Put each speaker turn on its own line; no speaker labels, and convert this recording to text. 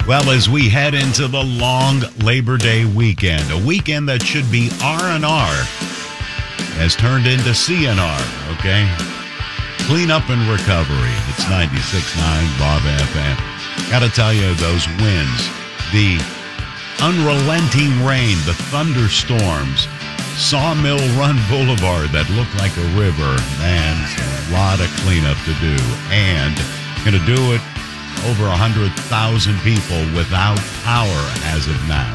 Well, as we head into the long Labor Day weekend, a weekend that should be R&R has turned into CNR, okay? Clean up and recovery. It's 96.9 Bob FM. Gotta tell you, those winds, the unrelenting rain, the thunderstorms, Sawmill Run Boulevard that looked like a river. Man, it's a lot of cleanup to do. And gonna do it over 100,000 people without power as of now.